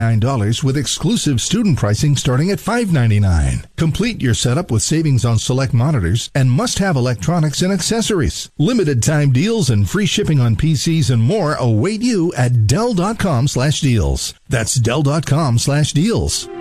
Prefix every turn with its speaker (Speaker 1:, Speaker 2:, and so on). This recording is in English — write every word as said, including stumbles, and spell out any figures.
Speaker 1: nine dollars with exclusive student pricing starting at five ninety-nine. Complete your setup with savings on select monitors and must-have electronics and accessories. Limited time deals and free shipping on P Cs and more await you at Dell dot com slash deals. That's Dell dot com slash deals.